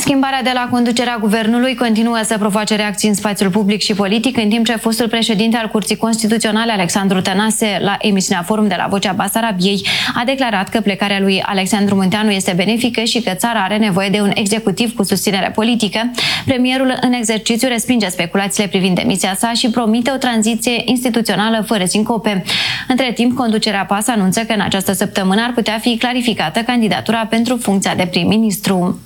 Schimbarea de la conducerea guvernului continuă să provoace reacții în spațiul public și politic, în timp ce fostul președinte al Curții Constituționale, Alexandru Tănase, la emisiunea Forum de la Vocea Basarabiei, a declarat că plecarea lui Alexandru Munteanu este benefică și că țara are nevoie de un executiv cu susținere politică. Premierul în exercițiu respinge speculațiile privind demisia sa și promite o tranziție instituțională fără sincope. Între timp, conducerea PAS anunță că în această săptămână ar putea fi clarificată candidatura pentru funcția de prim-ministru.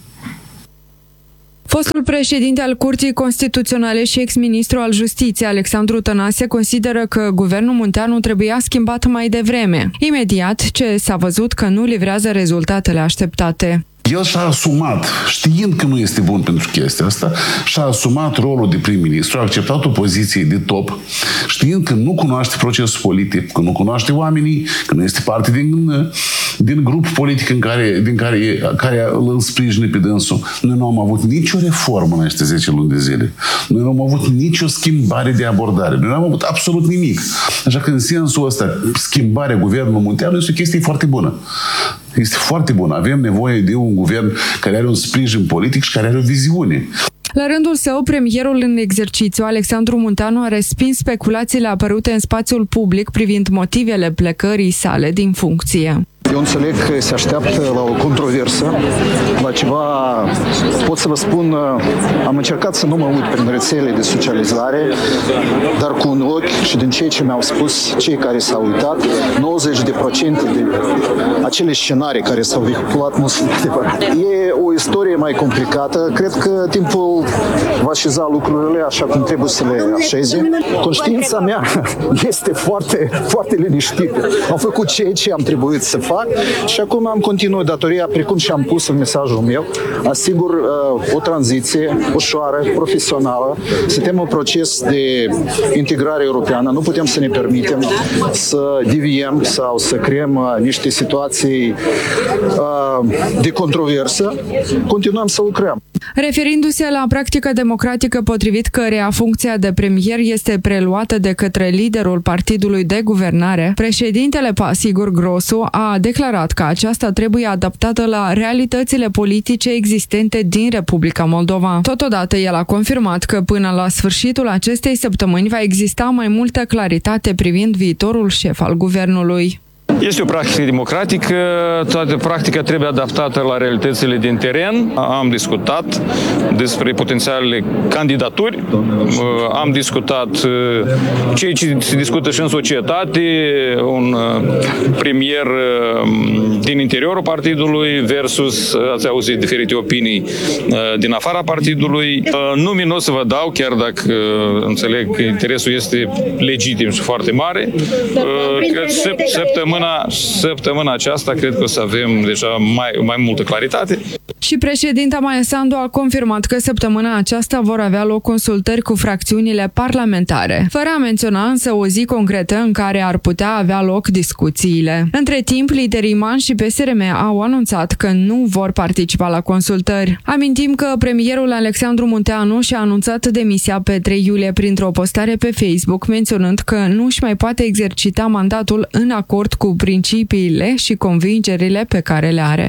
Fostul președinte al Curții Constituționale și ex-ministru al Justiției, Alexandru Tănase, consideră că guvernul Munteanu trebuia schimbat mai devreme, imediat ce s-a văzut că nu livrează rezultatele așteptate. El și-a asumat, știind că nu este bun pentru chestia asta, și-a asumat rolul de prim-ministru, a acceptat o poziție de top, știind că nu cunoaște procesul politic, că nu cunoaște oamenii, că nu este parte din grup politic care îl sprijine pe dânsul. Noi nu am avut nicio reformă în aceste 10 luni de zile. Noi nu am avut nicio schimbare de abordare. Noi nu am avut absolut nimic. Așa că în sensul ăsta, schimbarea guvernului Munteanu este o chestie foarte bună. Este foarte bună. Avem nevoie de un guvern care are un sprijin politic și care are o viziune. La rândul său, premierul în exercițiu, Alexandru Munteanu, a respins speculațiile apărute în spațiul public privind motivele plecării sale din funcție. Eu înțeleg că se așteaptă la o controversă, la ceva, pot să vă spun, am încercat să nu mă uit prin rețele de socializare, dar cu un ochi și din ceea ce mi-au spus cei care s-au uitat, 90% de acele scenarii care s-au vehiculat nu sunt adevărate. E o istorie mai complicată, cred că timpul va așeza lucrurile așa cum trebuie să le așeze. Conștiința mea este foarte, foarte liniștită. Am făcut ceea ce am trebuit să fac și acum am continuat datoria, precum și am pus în mesajul meu, asigur o tranziție ușoară, profesională. Suntem în proces de integrare europeană, nu putem să ne permitem să deviem sau să creăm niște situații de controversă. Continuăm să lucrăm. Referindu-se la practica democratică potrivit căreia funcția de premier este preluată de către liderul partidului de guvernare, președintele PAS, Igor Grosu, a declarat că aceasta trebuie adaptată la realitățile politice existente din Republica Moldova. Totodată, el a confirmat că până la sfârșitul acestei săptămâni va exista mai multă claritate privind viitorul șef al guvernului. Este o practică democratică, toată practica trebuie adaptată la realitățile din teren. Am discutat despre potențialele candidaturi, am discutat ceea ce se discută și în societate, un premier din interiorul partidului versus, ați auzit, diferite opinii din afara partidului. Nume nu o să vă dau, chiar dacă înțeleg că interesul este legitim și foarte mare. Săptămâna aceasta cred că o să avem deja mai multă claritate. Și președinta Maia Sandu a confirmat că săptămâna aceasta vor avea loc consultări cu fracțiunile parlamentare, fără a menționa însă o zi concretă în care ar putea avea loc discuțiile. Între timp, liderii MAN și PSRM au anunțat că nu vor participa la consultări. Amintim că premierul Alexandru Munteanu și-a anunțat demisia pe 3 iulie printr-o postare pe Facebook, menționând că nu își mai poate exercita mandatul în acord cu principiile și convingerile pe care le are.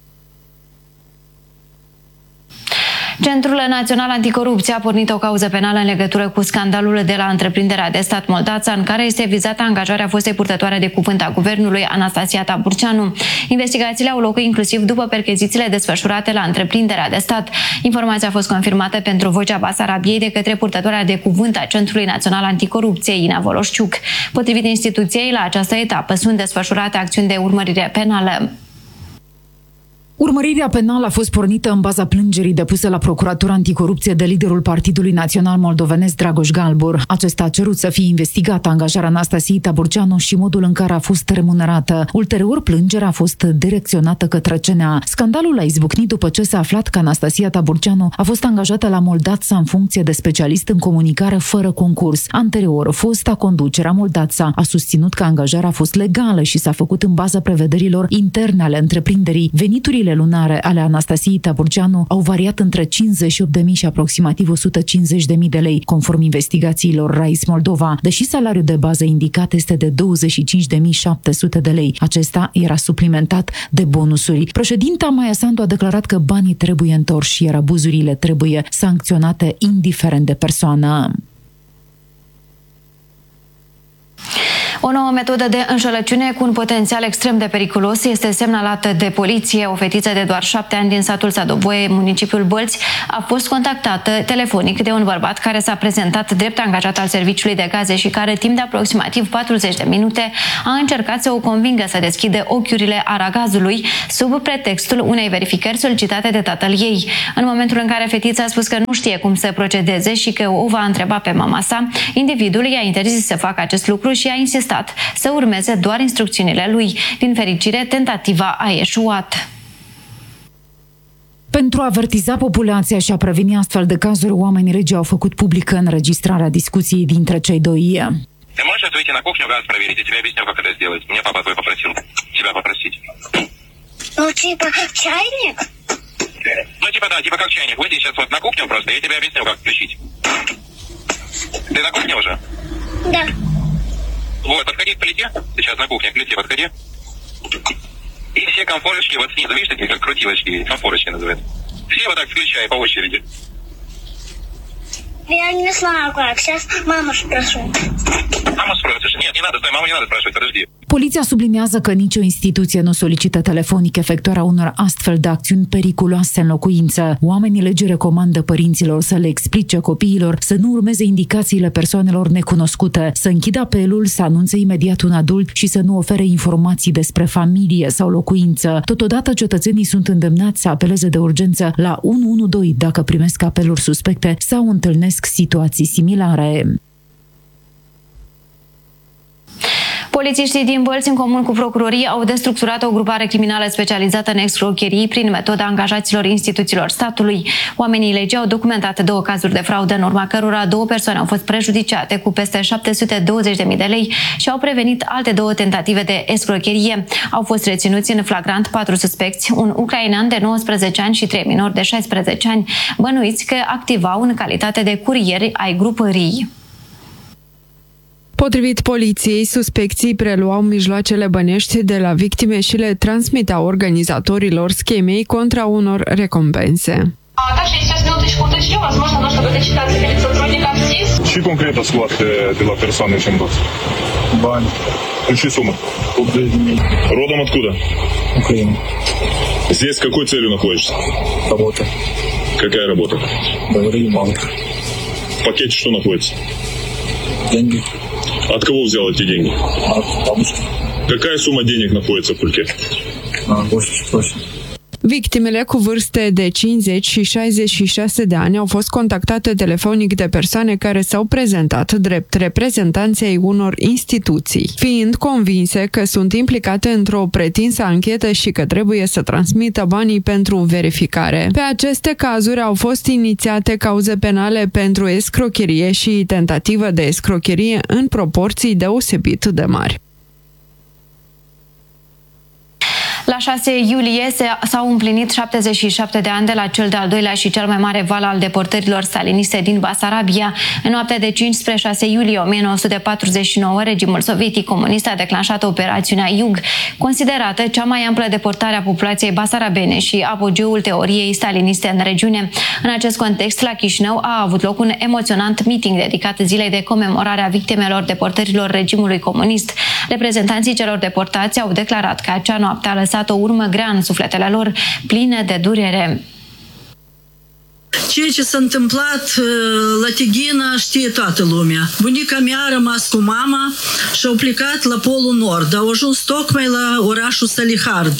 Centrul Național Anticorupție a pornit o cauză penală în legătură cu scandalul de la întreprinderea de stat Moldața, în care este vizată angajarea fostei purtătoare de cuvânt a guvernului, Anastasia Taburceanu. Investigațiile au loc inclusiv după perchezițiile desfășurate la întreprinderea de stat. Informația a fost confirmată pentru Vocea Basarabiei de către purtătoarea de cuvânt a Centrului Național Anticorupție, Ina Voloșciuc. Potrivit instituției, la această etapă sunt desfășurate acțiuni de urmărire penală. Urmărirea penală a fost pornită în baza plângerii depuse la Procuratura Anticorupție de liderul Partidului Național Moldovenesc Dragoș Galbur. Acesta a cerut să fie investigată angajarea Anastasiei Taburceanu și modul în care a fost remunerată. Ulterior, plângerea a fost direcționată către CNA. Scandalul a izbucnit după ce s-a aflat că Anastasia Taburceanu a fost angajată la Moldața în funcție de specialist în comunicare fără concurs. Anterior, fosta conducerea Moldața a susținut că angajarea a fost legală și s-a făcut în baza prevederilor interne ale întreprinderii. Veniturile cheltuielile lunare ale Anastasiei Taburceanu au variat între 58.000 și aproximativ 150.000 de lei, conform investigațiilor RAIS Moldova, deși salariul de bază indicat este de 25.700 de lei. Acesta era suplimentat de bonusuri. Președinta Maia Sandu a declarat că banii trebuie întorși, iar abuzurile trebuie sancționate indiferent de persoană. O nouă metodă de înșelăciune cu un potențial extrem de periculos este semnalată de poliție. O fetiță de doar 7 ani din satul Sadoboie, municipiul Bălți, a fost contactată telefonic de un bărbat care s-a prezentat drept angajat al serviciului de gaze și care timp de aproximativ 40 de minute a încercat să o convingă să deschide ochiurile aragazului sub pretextul unei verificări solicitate de tatăl ei. În momentul în care fetița a spus că nu știe cum să procedeze și că o va întreba pe mama sa, individul i-a interzis să facă acest lucru și a insistat să urmeze doar instrucțiunile lui. Din fericire, tentativa a eșuat. Pentru a avertiza populația și a preveni astfel de cazuri, oamenii regi au făcut publică înregistrarea discuției dintre cei doi. Ты можешь выйти на кухню, газ проверить? Я тебе объясню, как это сделать. Меня папа твой попросил тебя попросить. Ну, типа, чайник? Ну, типа, да, типа как чайник. Выйди сейчас вот на кухню просто, я тебе объясню, как включить. Ты на кухне уже? Да. Вот, подходи к плите. Сейчас на кухне к плите подходи. И все комфорочки вот снизу, видишь, такие как крутилочки, комфорочки называют. Все вот так включай по очереди. Я не знаю как, сейчас маму спрошу. Маму спросишь? Нет, не надо, стой, маму не надо спрашивать, подожди. Poliția subliniază că nicio instituție nu solicită telefonic efectuarea unor astfel de acțiuni periculoase în locuință. Oamenii lege recomandă părinților să le explice copiilor să nu urmeze indicațiile persoanelor necunoscute, să închidă apelul, să anunțe imediat un adult și să nu ofere informații despre familie sau locuință. Totodată, cetățenii sunt îndemnați să apeleze de urgență la 112 dacă primesc apeluri suspecte sau întâlnesc situații similare. Polițiștii din Bălți, în comun cu procurorii, au destructurat o grupare criminală specializată în escrocherii prin metoda angajaților instituțiilor statului. Oamenii legii au documentat 2 cazuri de fraudă, în urma cărora 2 persoane au fost prejudiciate cu peste 720.000 de lei și au prevenit alte 2 tentative de escrocherie. Au fost reținuți în flagrant 4 suspecți, un ucrainean de 19 ani și 3 minori de 16 ani, bănuiți că activau în calitate de curieri ai grupării. Potrivit poliției, suspecții preluau mijloacele bănești de la victime și le transmiteau organizatorilor schemei contra unor recompense. Также сейчас минуточку уточню, возможно, нужно будет отчитаться перед сотрудником СИС. Și concret склад de la persoane ce-mi dați? Bani. În ce sumă? 80.000. Родом откуда? Украина. Здесь с какой целью находишься? Работа. Какая работа? Говорили банк. В пакете что находится? Деньги. От кого взял эти деньги? От бабушки. Какая сумма денег находится в кульке? 88. Victimele cu vârste de 50 și 66 de ani au fost contactate telefonic de persoane care s-au prezentat drept reprezentanți ai unor instituții, fiind convinse că sunt implicate într-o pretinsă anchetă și că trebuie să transmită banii pentru verificare. Pe aceste cazuri au fost inițiate cauze penale pentru escrocherie și tentativă de escrocherie în proporții deosebit de mari. La 6 iulie s-au împlinit 77 de ani de la cel de-al doilea și cel mai mare val al deportărilor staliniste din Basarabia. În noaptea de 5 spre 6 iulie 1949, regimul sovietic comunist a declanșat operațiunea Iug, considerată cea mai amplă deportare a populației basarabene și apogeul teoriei staliniste în regiune. În acest context, la Chișinău a avut loc un emoționant meeting dedicat zilei de comemorare a victimelor deportărilor regimului comunist. Reprezentanții celor deportați au declarat că acea noapte a lăsat o urmă grea în sufletele lor, pline de durere. Ceea ce s-a întâmplat la Tighina știe toată lumea. Bunica mea a rămas cu mama și au plecat la Polul Nord. Au ajuns tocmai la orașul Salihard.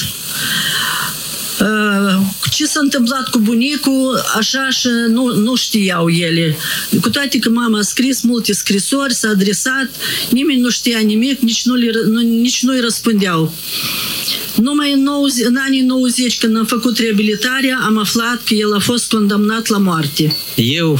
Ce s-a întâmplat cu bunicul, așa și nu știau ele. Cu toate că mama a scris multe scrisori, s-a adresat, nimeni nu știa nimic, nici nu-i răspundeau. Numai în anii 90, când am făcut reabilitarea, am aflat că el a fost condamnat la moarte. Eu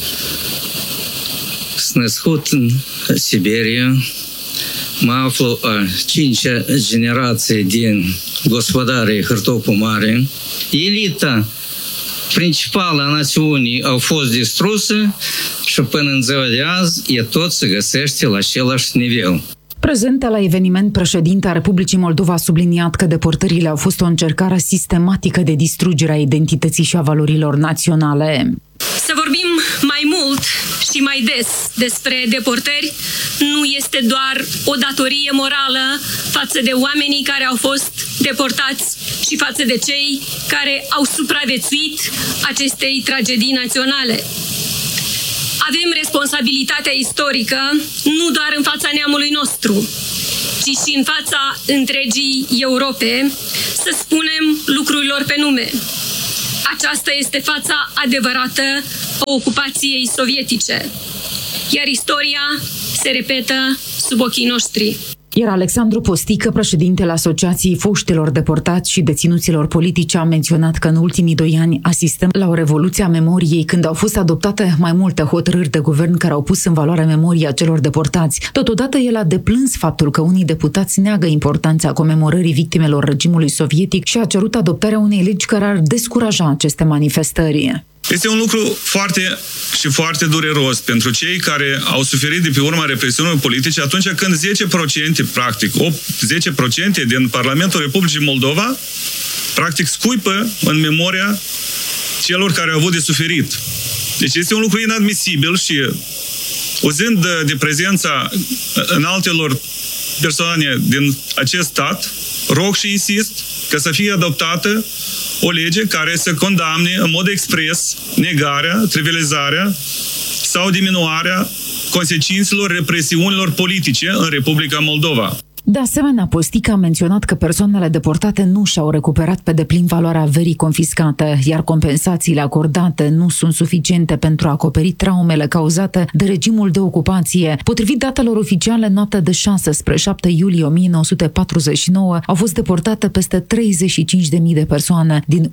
sunt născut în Siberia, mă aflu a 5-a generație din gospodarei Hârtopul Mare, elita principală a națiunii a fost distrusă și până în ziua de azi e tot se găsește la același nivel. Prezentă la eveniment, președinta Republicii Moldova a subliniat că deportările au fost o încercare sistematică de distrugere a identității și a valorilor naționale. Să vorbim mai mult și mai des despre deportări nu este doar o datorie morală față de oamenii care au fost deportați și față de cei care au supraviețuit acestei tragedii naționale. Avem responsabilitatea istorică nu doar în fața neamului nostru, ci și în fața întregii Europe, să spunem lucrurilor pe nume. Aceasta este fața adevărată a ocupației sovietice, iar istoria se repetă sub ochii noștri. Iar Alexandru Postică, președintele Asociației Foștilor Deportați și Deținuților Politici, a menționat că în ultimii 2 ani asistăm la o revoluție a memoriei, când au fost adoptate mai multe hotărâri de guvern care au pus în valoare memoria celor deportați. Totodată, el a deplâns faptul că unii deputați neagă importanța comemorării victimelor regimului sovietic și a cerut adoptarea unei legi care ar descuraja aceste manifestări. Este un lucru foarte dureros pentru cei care au suferit de pe urma represiunilor politice atunci când 10%, practic, 10% din Parlamentul Republicii Moldova, practic scuipă în memoria celor care au avut de suferit. Deci este un lucru inadmisibil și auzind de prezența înaltelor persoane din acest stat, rog și insist că să fie adoptată o lege care să condamne în mod expres negarea, trivializarea sau diminuarea consecințelor represiunilor politice în Republica Moldova. De asemenea, Postică a menționat că persoanele deportate nu și-au recuperat pe deplin valoarea averii confiscate, iar compensațiile acordate nu sunt suficiente pentru a acoperi traumele cauzate de regimul de ocupație. Potrivit datelor oficiale, noaptea de 6 spre 7 iulie 1949 au fost deportate peste 35.000 de persoane din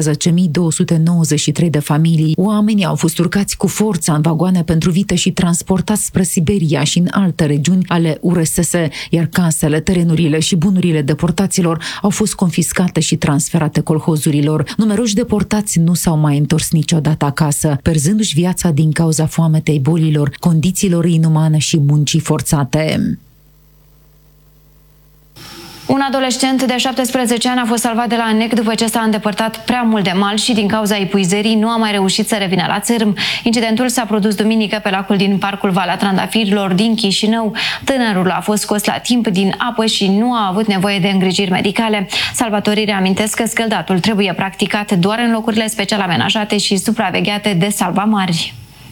11.293 de familii. Oamenii au fost urcați cu forța în vagoane pentru vite și transportați spre Siberia și în alte regiuni ale URSS, iar casele, terenurile și bunurile deportaților au fost confiscate și transferate colhozurilor. Numeroși deportați nu s-au mai întors niciodată acasă, perzându-și viața din cauza foametei, bolilor, condițiilor inumane și muncii forțate. Un adolescent de 17 ani a fost salvat de la Anec după ce s-a îndepărtat prea mult de mal și din cauza epuizării nu a mai reușit să revină la țărm. Incidentul s-a produs duminică pe lacul din Parcul Valea Trandafirilor din Chișinău. Tânărul a fost scos la timp din apă și nu a avut nevoie de îngrijiri medicale. Salvatorii reamintesc că scăldatul trebuie practicat doar în locurile special amenajate și supravegheate de salvamari.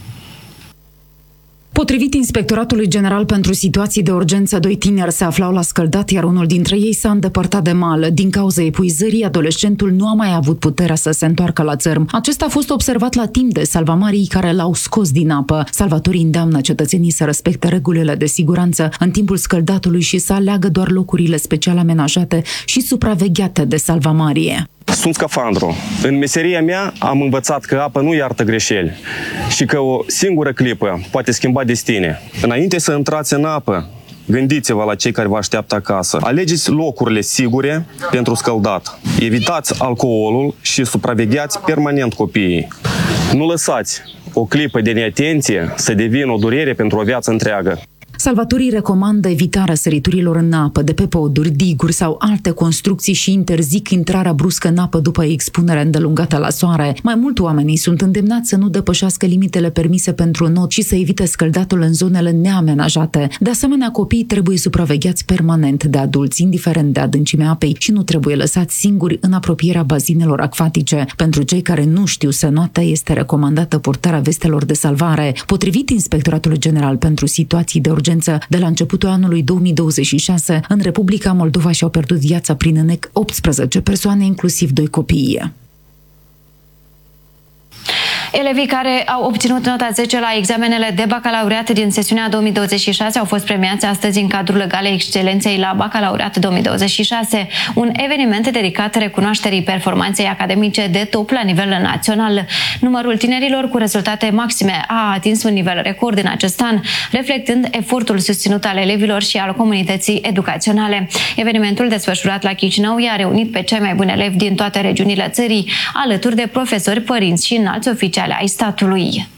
Potrivit Inspectoratului General pentru Situații de Urgență, 2 tineri se aflau la scăldat, iar unul dintre ei s-a îndepărtat de mal. Din cauza epuizării, adolescentul nu a mai avut puterea să se întoarcă la țărm. Acesta a fost observat la timp de salvamarii care l-au scos din apă. Salvatorii îndeamnă cetățenii să respecte regulile de siguranță în timpul scăldatului și să aleagă doar locurile special amenajate și supravegheate de salvamarie. Sunt scafandru. În meseria mea am învățat că apa nu iartă greșeli și că o singură clipă poate schimba destine. Înainte să intrați în apă, gândiți-vă la cei care vă așteaptă acasă. Alegeți locurile sigure pentru scăldat. Evitați alcoolul și supravegheați permanent copiii. Nu lăsați o clipă de neatenție să devină o durere pentru o viață întreagă. Salvatorii recomandă evitarea săriturilor în apă, de pe poduri, diguri sau alte construcții și interzic intrarea bruscă în apă după expunerea îndelungată la soare. Mai mult, oamenii sunt îndemnați să nu depășească limitele permise pentru not și să evite scăldatul în zonele neamenajate. De asemenea, copiii trebuie supravegheați permanent de adulți, indiferent de adâncimea apei, și nu trebuie lăsați singuri în apropierea bazinelor acvatice. Pentru cei care nu știu să noate, este recomandată purtarea vestelor de salvare. Potrivit Inspectoratului General pentru Situații de Urgență, de la începutul anului 2026, în Republica Moldova și-au pierdut viața prin Anec 18 persoane, inclusiv 2 copii. Elevii care au obținut nota 10 la examenele de bacalaureat din sesiunea 2026 au fost premiați astăzi în cadrul Galei Excelenței la Bacalaureat 2026, un eveniment dedicat recunoașterii performanței academice de top la nivel național. Numărul tinerilor cu rezultate maxime a atins un nivel record în acest an, reflectând efortul susținut al elevilor și al comunității educaționale. Evenimentul desfășurat la Chișinău i-a reunit pe cei mai buni elevi din toate regiunile țării, alături de profesori, părinți și înalți oficiali ai statului.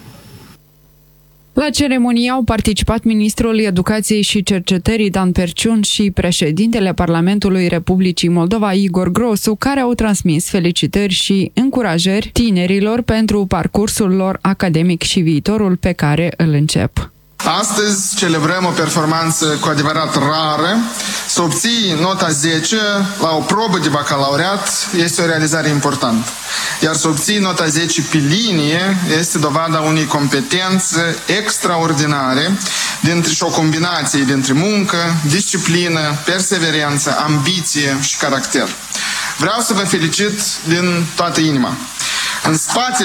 La ceremonie au participat ministrul Educației și Cercetării Dan Perciun și președintele Parlamentului Republicii Moldova Igor Grosu, care au transmis felicitări și încurajări tinerilor pentru parcursul lor academic și viitorul pe care îl încep. Astăzi celebrăm o performanță cu adevărat rară. Să obții nota 10 la o probă de bacalaureat este o realizare importantă. Iar să obții nota 10 pe linie este dovada unei competențe extraordinare și o combinație dintre muncă, disciplină, perseverență, ambiție și caracter. Vreau să vă felicit din toată inima. În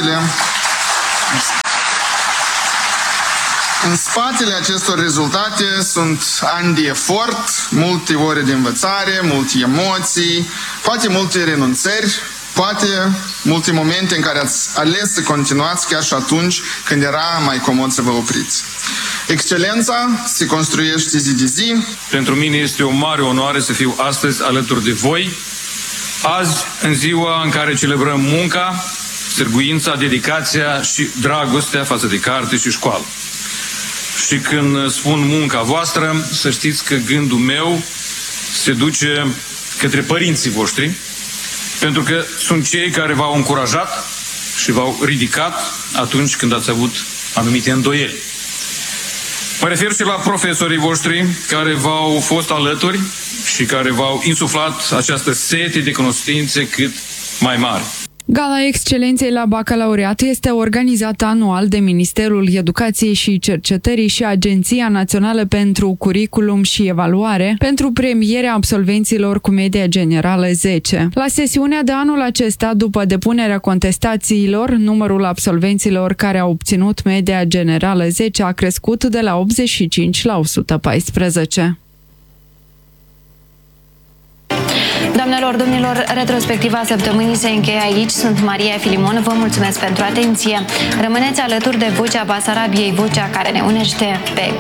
spatele acestor rezultate sunt ani de efort, multe ore de învățare, multe emoții, poate multe renunțări, poate multe momente în care ați ales să continuați chiar și atunci când era mai comod să vă opriți. Excelența se construiește zi de zi. Pentru mine este o mare onoare să fiu astăzi alături de voi, azi în ziua în care celebrăm munca, sârguința, dedicația și dragostea față de carte și școală. Și când spun munca voastră, să știți că gândul meu se duce către părinții voștri, pentru că sunt cei care v-au încurajat și v-au ridicat atunci când ați avut anumite îndoieli. Mă refer și la profesorii voștri care v-au fost alături și care v-au insuflat această sete de cunoștințe cât mai mare. Gala Excelenței la Bacalaureat este organizată anual de Ministerul Educației și Cercetării și Agenția Națională pentru Curriculum și Evaluare pentru premierea absolvenților cu media generală 10. La sesiunea de anul acesta, după depunerea contestațiilor, numărul absolvenților care au obținut media generală 10 a crescut de la 85 la 114. Doamnelor, domnilor, retrospectiva săptămânii se încheie aici. Sunt Maria Filimon, vă mulțumesc pentru atenție. Rămâneți alături de Vocea Basarabiei, vocea care ne unește pe